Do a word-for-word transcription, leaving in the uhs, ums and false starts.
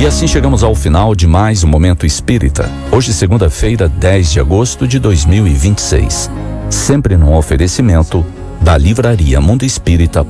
assim chegamos ao final de mais um Momento Espírita. Hoje, segunda-feira, dez de agosto de dois mil e vinte e seis. Sempre num oferecimento da livraria mundo espírita